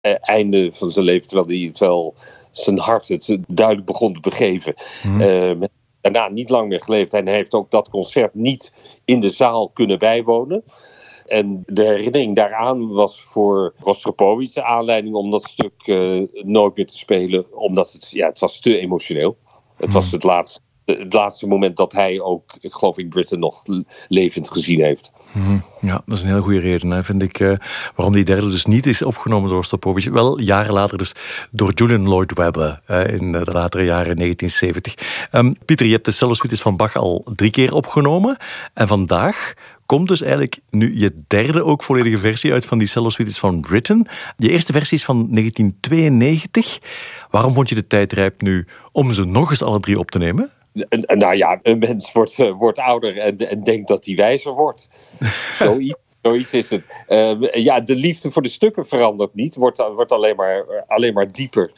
einde van zijn leven, terwijl zijn hart het duidelijk begon te begeven. Daarna niet lang meer geleefd. En hij heeft ook dat concert niet in de zaal kunnen bijwonen. En de herinnering daaraan was voor Rostropovich de aanleiding om dat stuk nooit meer te spelen. Omdat het was te emotioneel. Het was het laatste moment dat hij ook, ik geloof in Britain, nog levend gezien heeft. Ja, dat is een heel goede reden, hè, vind ik, waarom die derde dus niet is opgenomen door Rostropovich. Wel jaren later dus door Julian Lloyd Webber in de latere jaren 1970. Pieter, je hebt de cello-suites van Bach al 3 keer opgenomen. En vandaag komt dus eigenlijk nu je derde ook volledige versie uit van die cello-suites van Britten. Je eerste versie is van 1992. Waarom vond je de tijd rijp nu om ze nog eens alle 3 op te nemen? Nou ja, een mens wordt ouder en denkt dat hij wijzer wordt. Zoiets is het. De liefde voor de stukken verandert niet. Wordt alleen maar dieper.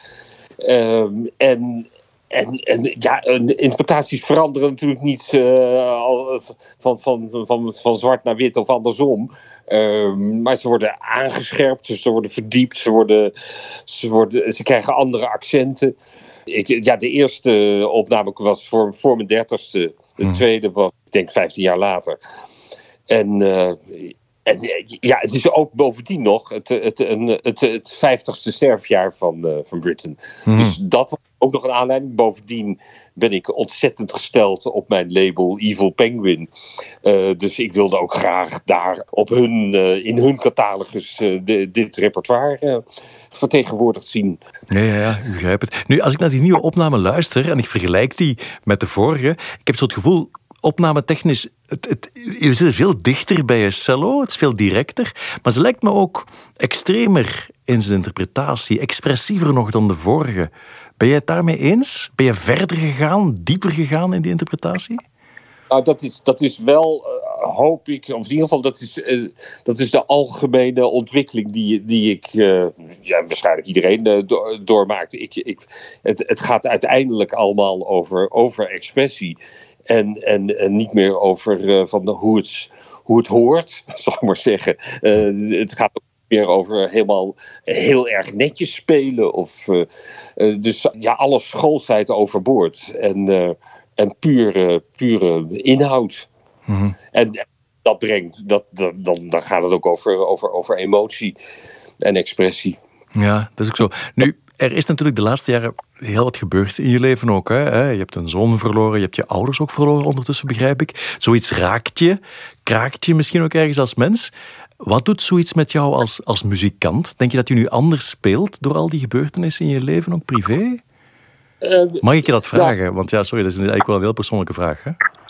Interpretaties veranderen natuurlijk niet van zwart naar wit of andersom. Maar ze worden aangescherpt, ze worden verdiept, ze krijgen andere accenten. De eerste opname was voor mijn 30ste. De tweede was, ik denk, 15 jaar later. En het is ook bovendien nog het 50ste sterfjaar van Britten. Dus dat was ook nog een aanleiding. Bovendien ben ik ontzettend gesteld op mijn label Evil Penguin. Dus ik wilde ook graag daar in hun catalogus dit repertoire vertegenwoordigd zien. Ja, ik begrijp het. Nu, als ik naar die nieuwe opname luister en ik vergelijk die met de vorige, ik heb zo het gevoel, opnametechnisch, je zit veel dichter bij je cello, het is veel directer, maar ze lijkt me ook extremer in zijn interpretatie, expressiever nog dan de vorige. Ben jij het daarmee eens? Ben je verder gegaan, dieper gegaan in die interpretatie? Nou, dat is wel, hoop ik, of in ieder geval, dat is de algemene ontwikkeling die ik, waarschijnlijk iedereen doormaakt. Het gaat uiteindelijk allemaal over expressie. En niet meer over hoe het hoort, zal ik maar zeggen. Het gaat ook meer over helemaal heel erg netjes spelen. Dus alle schoolsheid overboord. En pure inhoud. En dat brengt, dan gaat het ook over emotie en expressie. Ja, dat is ook zo. Nu, er is natuurlijk de laatste jaren heel wat gebeurd in je leven ook. Hè? Je hebt een zoon verloren, je hebt je ouders ook verloren ondertussen, begrijp ik. Zoiets kraakt je misschien ook ergens als mens. Wat doet zoiets met jou als muzikant? Denk je dat je nu anders speelt door al die gebeurtenissen in je leven, ook privé? Mag ik je dat vragen? Ja. Want sorry, dat is eigenlijk wel een heel persoonlijke vraag, hè?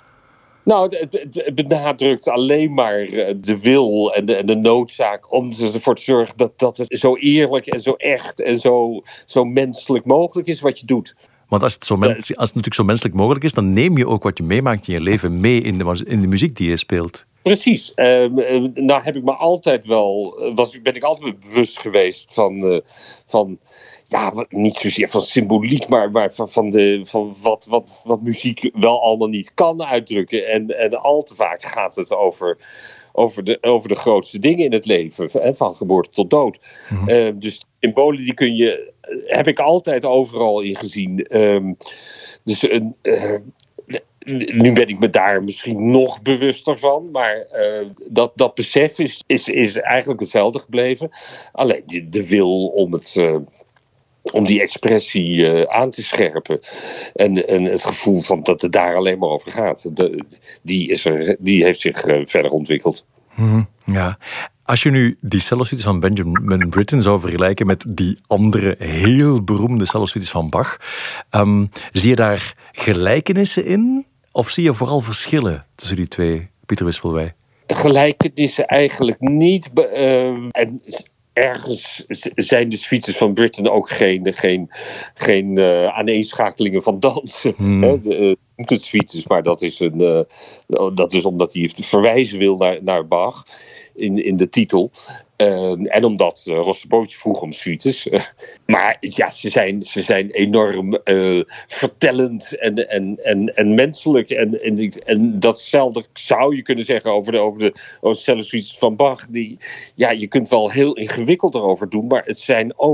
Nou, het benadrukt alleen maar de wil en de noodzaak om ervoor te zorgen dat het zo eerlijk en zo echt en zo menselijk mogelijk is wat je doet. Want als het natuurlijk zo menselijk mogelijk is, dan neem je ook wat je meemaakt in je leven mee in de muziek die je speelt. Precies. Nou heb ik me altijd ben ik altijd bewust geweest van niet zozeer van symboliek, maar van wat muziek wel allemaal niet kan uitdrukken. En al te vaak gaat het over de grootste dingen in het leven, van geboorte tot dood. Dus symbolen heb ik altijd overal in gezien. Nu ben ik me daar misschien nog bewuster van, maar dat besef is eigenlijk hetzelfde gebleven. Alleen de wil om die expressie aan te scherpen en het gevoel van dat het daar alleen maar over gaat, die heeft zich verder ontwikkeld. Ja. Als je nu die cello-suites van Benjamin Britten zou vergelijken met die andere heel beroemde cello-suites van Bach, zie je daar gelijkenissen in? Of zie je vooral verschillen tussen die twee, Pieter Wispelwey? Gelijkenissen eigenlijk niet. En ergens zijn de suites van Britten ook geen aaneenschakelingen van dansen. Het suites, maar dat is omdat hij verwijzen wil naar Bach in de titel. En omdat Rostropovich vroeg om suites. Maar ja, ze zijn enorm vertellend en menselijk. En datzelfde zou je kunnen zeggen over de cello suites van Bach. Je kunt wel heel ingewikkeld erover doen, maar het zijn ook